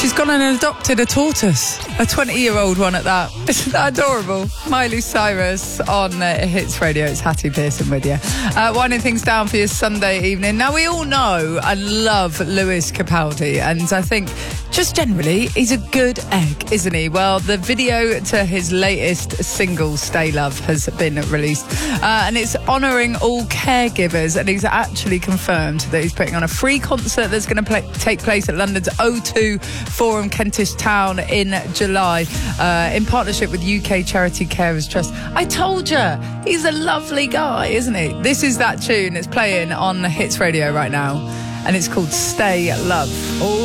She's gone and adopted a tortoise, a 20-year-old one at that. Isn't that adorable? Miley Cyrus on Hits Radio. It's Hattie Pearson with you. Winding things down for your Sunday evening. Now, we all know and love Lewis Capaldi, and I think just generally, he's a good egg, isn't he? Well, the video to his latest single, Stay Love, has been released, and it's honouring all caregivers, and he's actually confirmed that he's putting on a free concert that's going to take place at London's O2 Forum, Kentish Town, in July, in partnership with UK Charity Carers Trust. I told you, he's a lovely guy, isn't he? This is that tune. It's playing on Hits Radio right now, and it's called Stay Love.